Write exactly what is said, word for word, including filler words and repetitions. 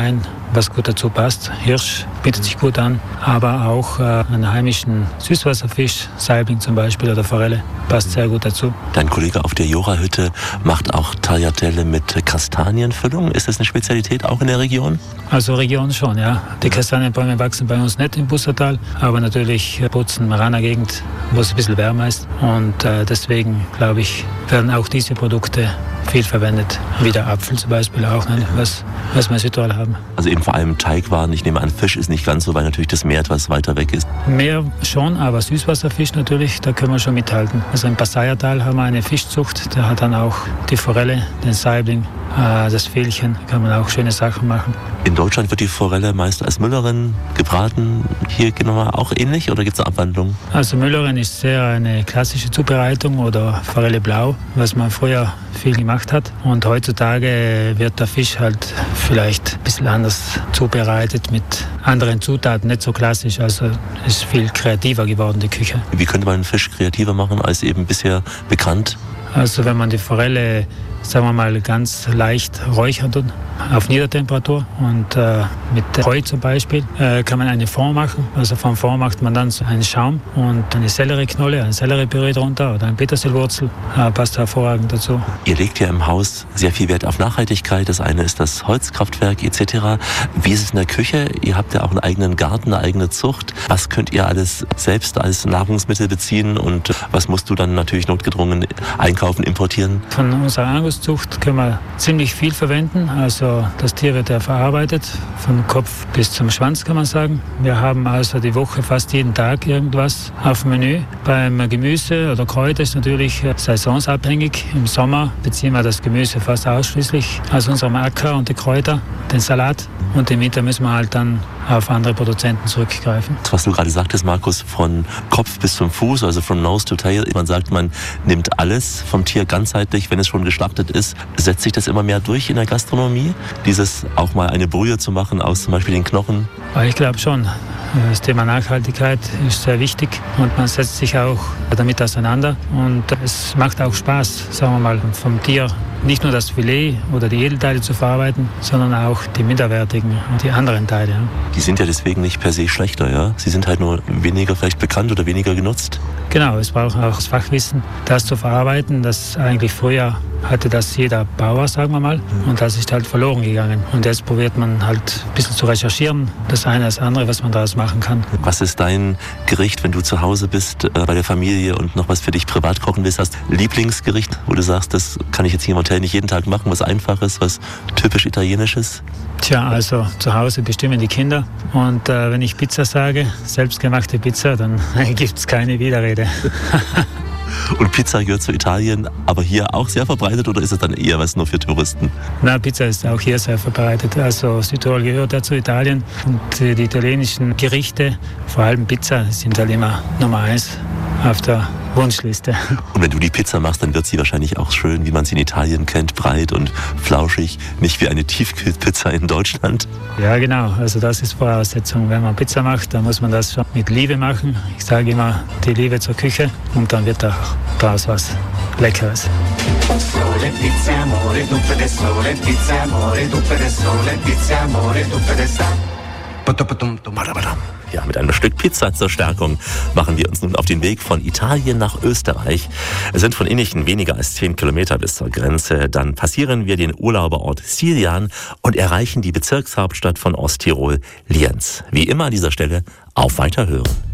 ein, was gut dazu passt. Hirsch bietet sich gut an, aber auch äh, einen heimischen Süßwasserfisch, Saibling zum Beispiel oder Forelle, passt sehr gut dazu. Dein Kollege auf der Jora-Hütte macht auch Tagliatelle mit Kastanienfüllung. Ist das eine Spezialität auch in der Region? Also Region schon, ja. Die Kastanienbäume wachsen bei uns nicht im Bussertal, aber natürlich Bozen, Marana Gegend, wo es ein bisschen wärmer ist. Und äh, deswegen, glaube ich, werden auch diese Produkte viel verwendet. Wie der Apfel zum Beispiel auch, ne? was, was wir in Südtirol haben. Also eben vor allem Teigwaren. Ich nehme an, Fisch ist nicht ganz so, weil natürlich das Meer etwas weiter weg ist. Meer schon, aber Süßwasserfisch natürlich, da können wir schon mithalten. Also im Passaiertal haben wir eine Fischzucht, der hat dann auch die Forelle, den Saibling, äh, das Fehlchen, da kann man auch schöne Sachen machen. In Deutschland wird die Forelle meist als Müllerin gebraten. Hier genau auch ähnlich oder gibt es eine Abwandlung? Also Müllerin ist sehr eine klassische Zubereitung oder Forelle blau, was man früher viel gemacht hat. Und heutzutage wird der Fisch halt vielleicht ein bisschen anders zubereitet mit anderen Zutaten, nicht so klassisch. Also ist viel kreativer geworden, die Küche. Wie könnte man einen Fisch kreativer machen als eben bisher bekannt? Also wenn man die Forelle, sagen wir mal, ganz leicht räuchert auf Niedertemperatur und äh, mit Heu zum Beispiel äh, kann man eine Fond machen. Also vom Fond macht man dann so einen Schaum und eine Sellerieknolle, ein Selleriepüree drunter oder ein Petersilwurzel, äh, passt hervorragend dazu. Ihr legt ja im Haus sehr viel Wert auf Nachhaltigkeit. Das eine ist das Holzkraftwerk et cetera. Wie ist es in der Küche? Ihr habt ja auch einen eigenen Garten, eine eigene Zucht. Was könnt ihr alles selbst als Nahrungsmittel beziehen und was musst du dann natürlich notgedrungen einkaufen, importieren? Von unserer Anguszucht können wir ziemlich viel verwenden. Also das Tier wird ja verarbeitet, vom Kopf bis zum Schwanz kann man sagen. Wir haben also die Woche fast jeden Tag irgendwas auf dem Menü. Beim Gemüse oder Kräuter ist natürlich saisonsabhängig. Im Sommer beziehen wir das Gemüse fast ausschließlich aus unserem Acker und die Kräuter, den Salat. Und im Winter müssen wir halt dann auf andere Produzenten zurückgreifen. Was du gerade sagtest, Markus, von Kopf bis zum Fuß, also from nose to tail. Man sagt, man nimmt alles vom Tier ganzheitlich, wenn es schon geschlachtet ist. Setzt sich das immer mehr durch in der Gastronomie? Dieses auch mal eine Brühe zu machen aus zum Beispiel den Knochen? Ich glaube schon. Das Thema Nachhaltigkeit ist sehr wichtig und man setzt sich auch damit auseinander. Und es macht auch Spaß, sagen wir mal, vom Tier nicht nur das Filet oder die Edelteile zu verarbeiten, sondern auch die minderwertigen und die anderen Teile. Ja. Die sind ja deswegen nicht per se schlechter, ja? Sie sind halt nur weniger vielleicht bekannt oder weniger genutzt. Genau, es braucht auch das Fachwissen, das zu verarbeiten. Das eigentlich früher hatte das jeder Bauer, sagen wir mal, und das ist halt verloren gegangen. Und jetzt probiert man halt ein bisschen zu recherchieren, das eine das andere, was man daraus machen kann. Was ist dein Gericht, wenn du zu Hause bist, äh, bei der Familie und noch was für dich privat kochen willst? Hast Lieblingsgericht, wo du sagst, das kann ich jetzt hier im Hotel nicht jeden Tag machen, was Einfaches, was typisch Italienisches? Tja, also zu Hause bestimmen die Kinder. Und äh, wenn ich Pizza sage, selbstgemachte Pizza, dann gibt es keine Widerrede. Und Pizza gehört zu Italien, aber hier auch sehr verbreitet oder ist es dann eher was nur für Touristen? Na, Pizza ist auch hier sehr verbreitet. Also Südtirol gehört ja zu Italien und die italienischen Gerichte, vor allem Pizza, sind halt immer Nummer eins auf der Wunschliste. Und wenn du die Pizza machst, dann wird sie wahrscheinlich auch schön, wie man sie in Italien kennt, breit und flauschig, nicht wie eine Tiefkühlpizza in Deutschland. Ja, genau. Also das ist Voraussetzung. Wenn man Pizza macht, dann muss man das schon mit Liebe machen. Ich sage immer, die Liebe zur Küche und dann wird auch daraus was Leckeres. Sole, pizza, amore, tutte le sole, pizza, amore, tutte le sole, pizza, amore, tutte le sole. Ja, mit einem Stück Pizza zur Stärkung machen wir uns nun auf den Weg von Italien nach Österreich. Es sind von Innichen weniger als zehn Kilometer bis zur Grenze. Dann passieren wir den Urlauberort Siljan und erreichen die Bezirkshauptstadt von Osttirol, Lienz. Wie immer an dieser Stelle auf Weiterhören.